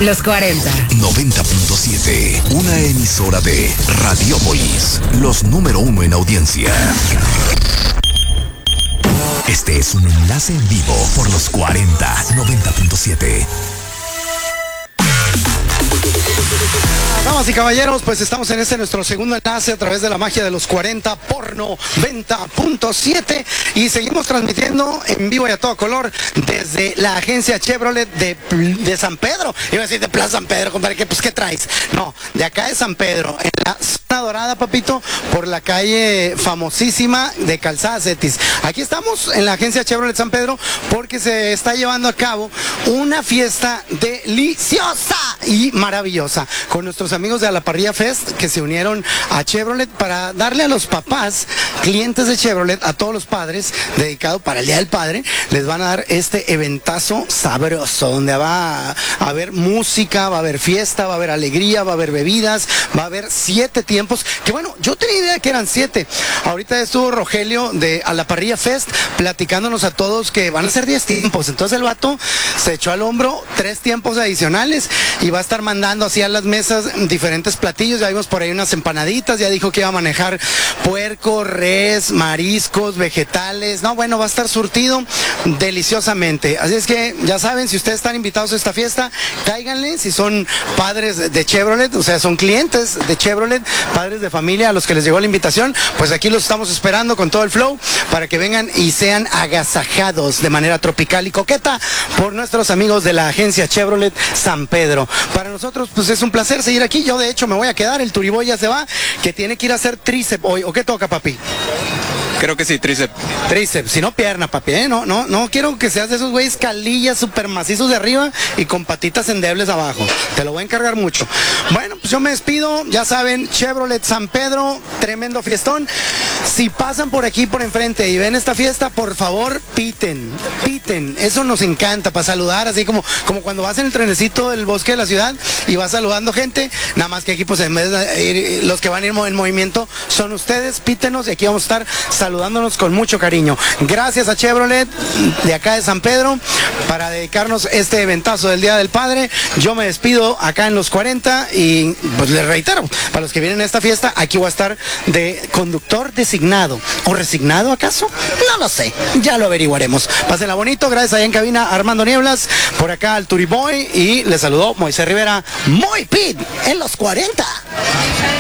Los 40. 90.7, una emisora de Radiópolis, los número 1 en audiencia. Este es un enlace en vivo por los 40, 90.7. Damas y caballeros, pues estamos en nuestro segundo enlace a través de la magia de los 40 por 90.7 y seguimos transmitiendo en vivo y a todo color desde la agencia Chevrolet de San Pedro. Iba a decir de Plaza San Pedro, compadre, ¿qué traes? No, de acá de San Pedro, en la zona dorada, papito, por la calle famosísima de Calzada Cetis. Aquí estamos en la agencia Chevrolet San Pedro porque se está llevando a cabo una fiesta deliciosa y maravillosa con nuestros amigos de la Parrilla Fest que se unieron a Chevrolet para darle a los papás, clientes de Chevrolet, a todos los padres, dedicado para el Día del Padre, les van a dar este eventazo sabroso, donde va a haber música, va a haber fiesta, va a haber alegría, va a haber bebidas, va a haber 7 tiempos, que bueno, yo tenía idea que eran 7. Ahorita estuvo Rogelio de a la Parrilla Fest platicándonos a todos que van a ser 10 tiempos, entonces el vato se echó al hombro 3 tiempos adicionales y va a estar mandando así a las mesas diferentes platillos. Ya vimos por ahí unas empanaditas, ya dijo que iba a manejar puerco, res, mariscos, vegetales. No, bueno, va a estar surtido deliciosamente. Así es que ya saben, si ustedes están invitados a esta fiesta, cáiganle. Si son padres de Chevrolet, o sea, son clientes de Chevrolet, padres de familia a los que les llegó la invitación, pues aquí los estamos esperando con todo el flow para que vengan y sean agasajados de manera tropical y coqueta por nuestros amigos de la agencia Chevrolet San Pedro. Para nosotros, pues es un placer seguir aquí. Yo de hecho me voy a quedar, el Turiboy ya se va, que tiene que ir a hacer tríceps hoy. ¿O qué toca, papi? Creo que sí, tríceps. Tríceps, si no pierna, papi, ¿eh? No quiero que seas de esos güeyes calillas super macizos de arriba y con patitas endebles abajo. Te lo voy a encargar mucho. Bueno, pues yo me despido, ya saben, Chevrolet San Pedro, tremendo fiestón. Si pasan por aquí, por enfrente y ven esta fiesta, por favor, piten. Eso nos encanta, para saludar, así como cuando vas en el trenecito del bosque de la ciudad y vas saludando gente, nada más que aquí, pues en vez de ir, los que van a ir en movimiento son ustedes, pítenos y aquí vamos a estar saludándonos con mucho cariño. Gracias a Chevrolet de acá de San Pedro para dedicarnos este eventazo del Día del Padre. Yo me despido acá en los 40 y pues les reitero, para los que vienen a esta fiesta, aquí voy a estar de conductor designado o resignado, ¿acaso? No lo sé, ya lo averiguaremos. Pásenla bonito, gracias allá en cabina Armando Nieblas, por acá al Turiboy y les saludó Moisés Rivera, muy pit en los 40.